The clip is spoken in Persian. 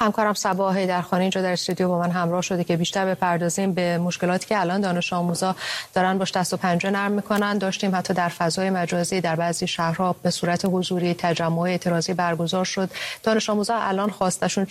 همکارم صبا حیدرخانی اینجا در استودیو با من همراه شده که بیشتر بپردازیم به مشکلاتی که الان دانش آموزا دارن باش دست و پنجه نرم میکنن. داشتیم حتی در فضای مجازی در بعضی شهرها به صورت حضوری تجمع اعتراضی برگزار شد. دانش آموزا الان خواستشون